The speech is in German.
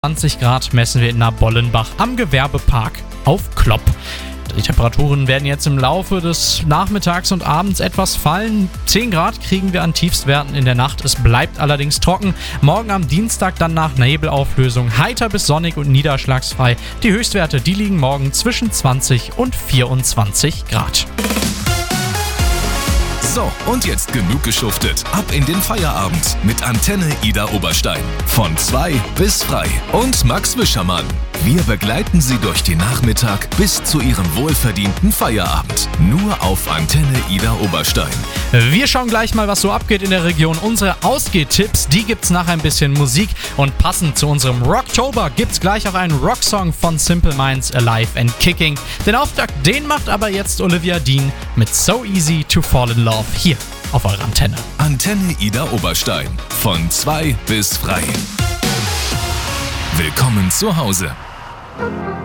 20 Grad messen wir in Nabollenbach am Gewerbepark auf Klopp. Die Temperaturen werden jetzt im Laufe des Nachmittags und Abends etwas fallen. 10 Grad kriegen wir an Tiefstwerten in der Nacht. Es bleibt allerdings trocken. Morgen am Dienstag dann nach Nebelauflösung heiter bis sonnig und niederschlagsfrei. Die Höchstwerte, die liegen morgen zwischen 20 und 24 Grad. So, und jetzt genug geschuftet. Ab in den Feierabend mit Antenne Ida Oberstein. Von 2 bis frei. Und Max Wischermann. Wir begleiten Sie durch den Nachmittag bis zu Ihrem wohlverdienten Feierabend. Nur auf Antenne Ida Oberstein. Wir schauen gleich mal, was so abgeht in der Region. Unsere Ausgehtipps, die gibt's nach ein bisschen Musik. Und passend zu unserem Rocktober gibt's gleich auch einen Rocksong von Simple Minds, Alive and Kicking. Den Auftakt, den macht aber jetzt Olivia Dean mit So Easy to Fall in Love hier auf eurer Antenne. Antenne Ida Oberstein. Von 2 bis frei. Willkommen zu Hause.